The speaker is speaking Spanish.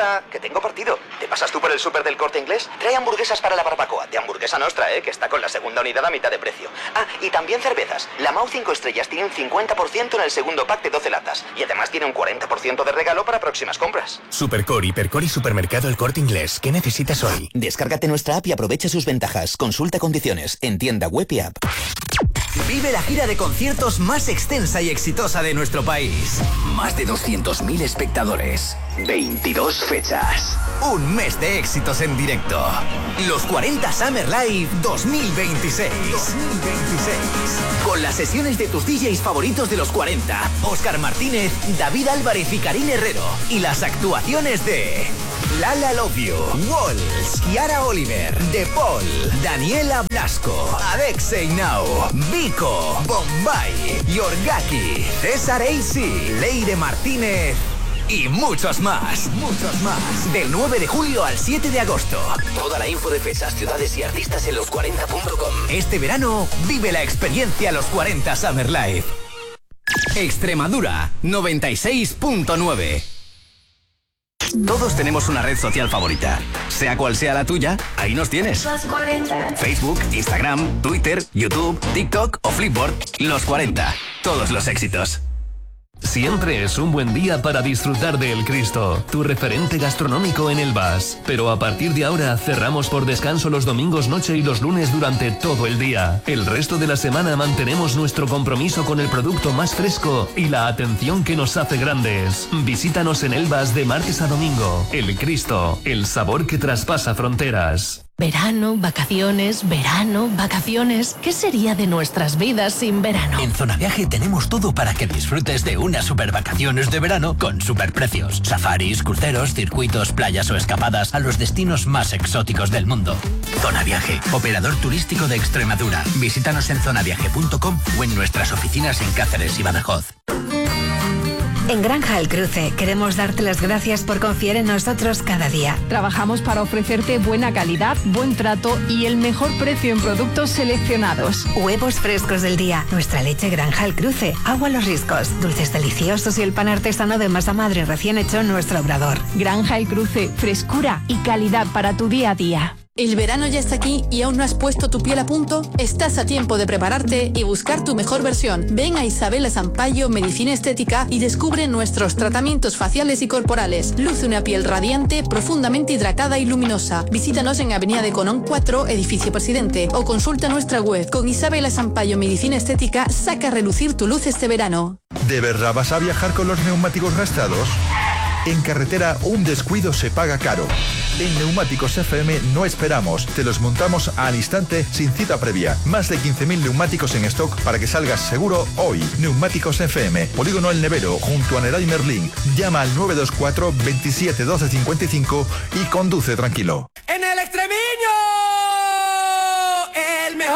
Anda, que tengo partido. ¿Te pasas tú por el súper del Corte Inglés? Trae hamburguesas para la barbacoa, de Hamburguesa Nostra, que está con la segunda unidad a mitad de precio. Ah, y también cervezas. La Mau 5 estrellas tiene un 50% en el segundo pack de 12 latas. Y además tiene un 40% de regalo para próximas compras. Supercore, Hipercore y Supermercado El Corte Inglés. ¿Qué necesitas hoy? Descárgate nuestra app y aprovecha sus ventajas. Consulta condiciones en tienda web y app. Vive la gira de conciertos más extensa y exitosa de nuestro país. Más de 200.000 espectadores. 22 fechas. Un mes de éxitos en directo. Los 40 Summer Live 2026. Con las sesiones de tus DJs favoritos de los 40. Óscar Martínez, David Álvarez y Karine Herrero. Y las actuaciones de Lala Love You, Walls, Kiara Oliver, De Paul, Daniela Blasco, Alexei Now, Vico, Bombay, Yorgaki, César AC, Leire Martínez y muchos más. Del 9 de julio al 7 de agosto. Toda la info de fechas, ciudades y artistas en los40.com. Este verano vive la experiencia Los 40 Summer Live. Extremadura 96.9. Todos tenemos una red social favorita. Sea cual sea la tuya, ahí nos tienes. Los 40. Facebook, Instagram, Twitter, YouTube, TikTok o Flipboard. Los 40. Todos los éxitos. Siempre es un buen día para disfrutar de El Cristo, tu referente gastronómico en Elvas. Pero a partir de ahora cerramos por descanso los domingos noche y los lunes durante todo el día. El resto de la semana mantenemos nuestro compromiso con el producto más fresco y la atención que nos hace grandes. Visítanos en Elvas de martes a domingo. El Cristo, el sabor que traspasa fronteras. Verano, vacaciones. ¿Qué sería de nuestras vidas sin verano? En Zona Viaje tenemos todo para que disfrutes de unas super vacaciones de verano con superprecios. Safaris, cruceros, circuitos, playas o escapadas a los destinos más exóticos del mundo. Zona Viaje, operador turístico de Extremadura. Visítanos en zonaviaje.com o en nuestras oficinas en Cáceres y Badajoz. En Granja El Cruce queremos darte las gracias por confiar en nosotros cada día. Trabajamos para ofrecerte buena calidad, buen trato y el mejor precio en productos seleccionados. Huevos frescos del día, nuestra leche Granja El Cruce, agua Los Riscos, dulces deliciosos y el pan artesano de masa madre recién hecho en nuestro obrador. Granja El Cruce, frescura y calidad para tu día a día. ¿El verano ya está aquí y aún no has puesto tu piel a punto? Estás a tiempo de prepararte y buscar tu mejor versión. Ven a Isabela Sampaio Medicina Estética y descubre nuestros tratamientos faciales y corporales. Luce una piel radiante, profundamente hidratada y luminosa. Visítanos en Avenida de Colón 4, Edificio Presidente, o consulta nuestra web. Con Isabela Sampaio Medicina Estética, saca a relucir tu luz este verano. ¿De verdad vas a viajar con los neumáticos gastados? En carretera, un descuido se paga caro. En Neumáticos FM no esperamos, te los montamos al instante sin cita previa. Más de 15.000 neumáticos en stock para que salgas seguro hoy. Neumáticos FM, Polígono El Nevero, junto a Neray Merlín. Llama al 924 27 12 55 y conduce tranquilo.